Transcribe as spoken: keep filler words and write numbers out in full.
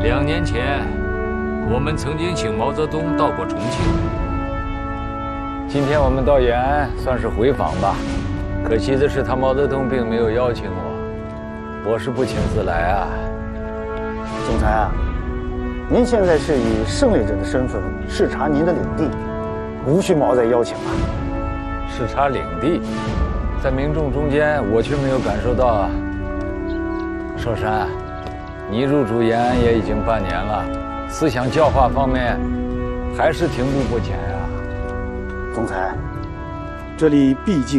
两年前，我们曾经请毛泽东到过重庆。 今天我们到延安，算是回访吧。可惜的是，他毛泽东并没有邀请我，我是不请自来啊。 总裁啊，您现在是以胜利者的身份视察您的领地，无需毛再邀请啊。 视察领地，在民众中间，我却没有感受到啊。寿山，你入主延安也已经半年了，思想教化方面还是停步不前啊。 总裁，这里毕竟